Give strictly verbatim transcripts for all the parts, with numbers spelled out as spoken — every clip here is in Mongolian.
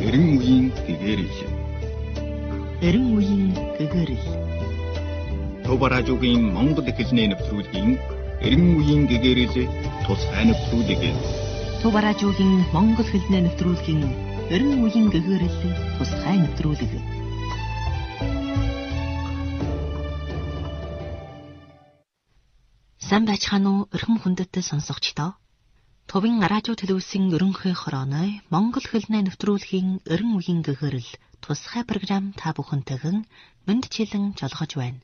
Эрен үеийн гэгэрэл. Эрен үеийн гэгэрэл. Товаражуугийн Монгол хэлний нэвтрүүлгийн Эрен үеийн гэгэрэл тусгай нэвтрүүлэг. Товаражуугийн Монгол хэлний нэвтрүүлгийн Эрен үеийн гэгэрэл тусгай нэвтрүүлэг. Сан байцгаана уу өрхөн хүндэт сонсогчдоо. Товын радио төлөвлөсөн ерөнхий хорооны Монгол хэлний нэвтрүүлгийн Эрен үеийн гэгэрэл тусгай програм та бүхэнтэйгэн мэндчилэн жолгож байна.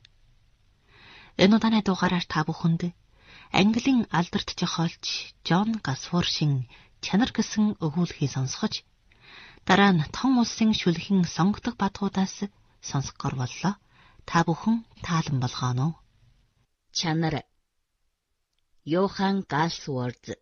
Энэ удааны дугаараар та бүхэнд Английн алдарт зохиолч Жон Гасворшин чанар гэсэн өгүүлбэрийг сонсгож, дараа нь том улсын шүлхэн сонгодог бадгуудаас сонсгохоор боллоо. Та бүхэн таалан болгоно. Чанар Йохан Галсворд.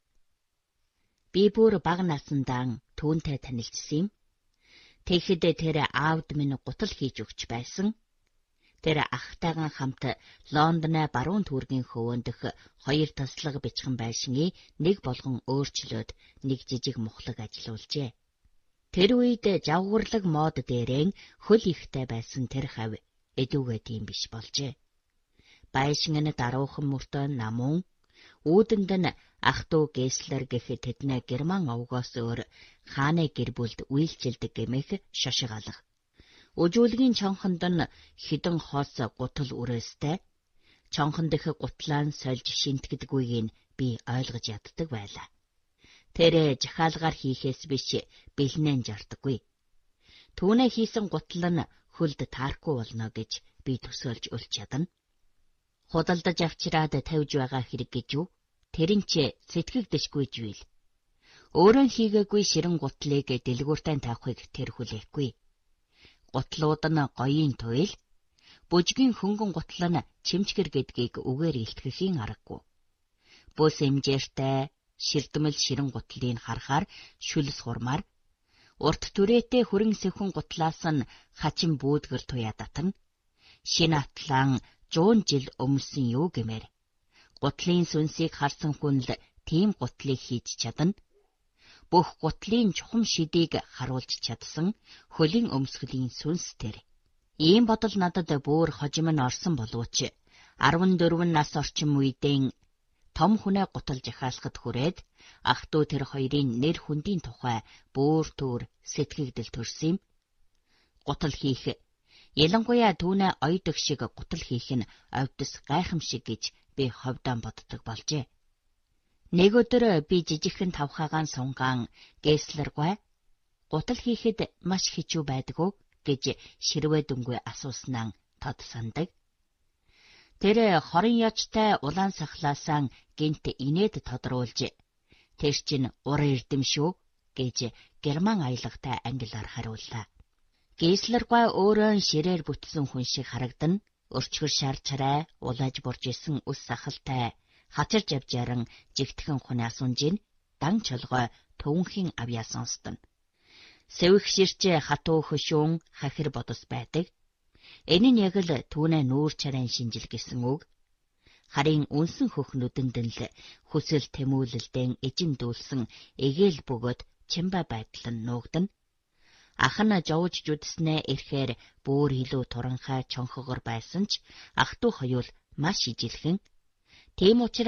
Би бүр бага насандаа түүнтэй танилцсан юм. Тэгэхэд тэр аавд минь гутал хийж өгч байсан. Тэр ахтайгаа хамт Лондоны баруун түүргийн хөвөндөх хоёр таслаг бичгэн байшингийн нэг болгон өөрчлөөд нэг жижиг мухлаг ажиллаулжээ. Тэр үед жавгарлаг мод дээрэн хөл ихтэй байсан тэр хавь эдүүгээ тийм биш болжээ. Байшин нь даруухан мөртөө намун, үүдэнд нь ах дүү Геслер гэх тэдний герман овгоос өөр хааны гэр бүлд үйлчилдэг гэмэх шошиг алга. Өжүүлгийн чонхонд нь хідэн хос гутал үрээстэй. Чонхон дэх гутлаан сольж шинтгэдэггүйг нь би ойлгож яддаг байлаа. Тэр жахаалгаар хийхээс биш бэлнэн жардаггүй. Түүнээ хийсэн гутал нь хөлд таарахгүй болно гэж би төсөөлж ölж чадна. Худалдаж авчираад тавьж байгаа хэрэг гэж юу? Тэр нь ч сэтгэгдэшгүй зүйл. Өөрөө хийгээгүй ширэн гутлыг дэлгүүртээ тавихыг тэр хүлээхгүй. Гутлууд нь гоёын туйл, бүжгийн хөнгөн гутал нь чимчгэр гэдгийг үгээр илтгэхийн аргагүй. Бүс хэмжээртэй ширдмэл ширэн гутлыг харахаар шүлс хурмаар, урт түрээтэй хүрэн сэхэн гутлаас нь хачин бүүдгэр туяа татна. Шинэ атлан жуун жил өмсөн юу гэмээр. Гутлын сүнсийг харсан хүн л тийм гутлыг хийж чадна. Бүх гутлын чухам шидийг харуулж чадсан хөлийн өмсгөлийн сүнс тэр. Ийм бодол надад бүр хожим нь орсон боловч арван дөрвөн нас орчим үедээ том хүнээ гутал жахаалахад хүрээд ах дүү тэр хоёрын нэр хүндийн тухай бүр түр сэтгэгдэл төрсөн юм. Гутал хийх, ялангуяа түүнээ ойдог шиг гутал хийх нь овдос гайхамшиг гэж би ховдоо боддог болжээ. Нэг өдөр би жижигхэн тавхаагаан сунгаан Геслергүй гутал хийхэд маш хичүү байдгүй гэж ширвээ дүнгүй асууснаа тод сандаг. Тэр хорон яжтай улаан сахлаасаа гинт инээд тодруулж, тэр чинь ур эрдэм шүү гэж герман аялагтай англиар хариуллаа. Геслергүй өөрөө ширээр бүтсэн хүн шиг харагдана. Өрчгөр шар чарай, улааж бурж исэн ус сахалтай, хачирж авжааран жигтгэн хүн асуунжин, дан чолгой төвөнхийн авьяа сонстон. Сэвх ширчээ хатуу хөшүүн хахир бодос байдаг. Энэ нь яг л түүнээ нүүр чарайн шинжил гэсэн үг. Харин үнсэн хөх нүдэнд л хүсэл тэмүүлэлдэн эжин дүүлсэн эгээл бөгөөд чимба байдал нь нуугдана. Ах нь жовж жүдснээ ирэхээр бүр илүү туранхай чонхогор байсан ч ах дүү хоёул маш ижилхэн. Тийм учраас